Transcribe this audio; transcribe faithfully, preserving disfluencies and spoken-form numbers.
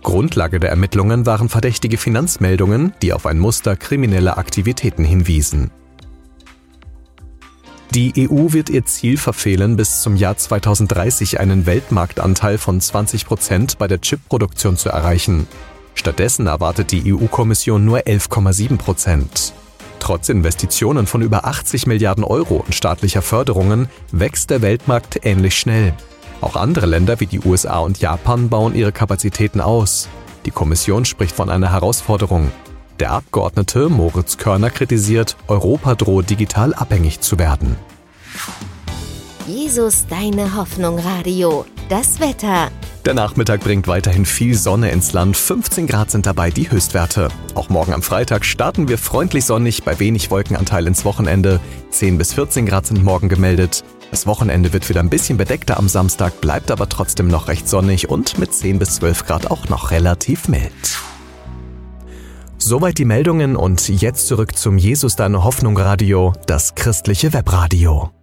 Grundlage der Ermittlungen waren verdächtige Finanzmeldungen, die auf ein Muster krimineller Aktivitäten hinwiesen. Die E U wird ihr Ziel verfehlen, bis zum Jahr zweitausenddreißig einen Weltmarktanteil von zwanzig Prozent bei der Chipproduktion zu erreichen. Stattdessen erwartet die E U-Kommission nur elf Komma sieben Prozent. Trotz Investitionen von über achtzig Milliarden Euro und staatlicher Förderungen wächst der Weltmarkt ähnlich schnell. Auch andere Länder wie die U S A und Japan bauen ihre Kapazitäten aus. Die Kommission spricht von einer Herausforderung. Der Abgeordnete Moritz Körner kritisiert, Europa drohe digital abhängig zu werden. Jesus, deine Hoffnung, Radio. Das Wetter. Der Nachmittag bringt weiterhin viel Sonne ins Land. fünfzehn Grad sind dabei die Höchstwerte. Auch morgen am Freitag starten wir freundlich sonnig bei wenig Wolkenanteil ins Wochenende. zehn bis vierzehn Grad sind morgen gemeldet. Das Wochenende wird wieder ein bisschen bedeckter am Samstag, bleibt aber trotzdem noch recht sonnig und mit zehn bis zwölf Grad auch noch relativ mild. Soweit die Meldungen und jetzt zurück zum Jesus, deine Hoffnung Radio, das christliche Webradio.